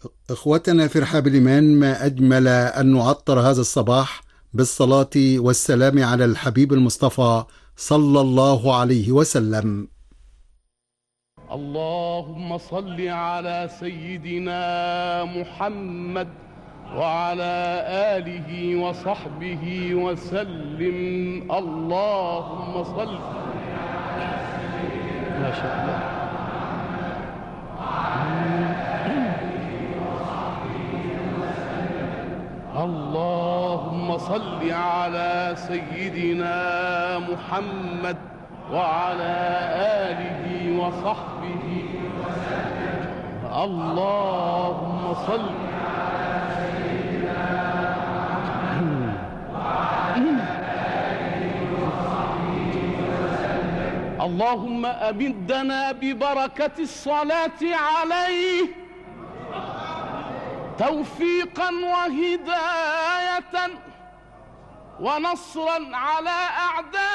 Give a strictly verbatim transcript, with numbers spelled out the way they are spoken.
إخوتنا في رحاب الإيمان، ما أجمل أن نعطر هذا الصباح بالصلاة والسلام على الحبيب المصطفى صلى الله عليه وسلم. اللهم صل على سيدنا محمد وعلى آله وصحبه وسلم. اللهم صل. ما شاء الله. اللهم صل على سيدنا محمد وعلى آله وصحبه وسلم. اللهم صل على سيدنا محمد وعلى آله وصحبه وسلم. اللهم أمدنا ببركة الصلاة عليه توفيقا وهداية ونصرا على أعدائه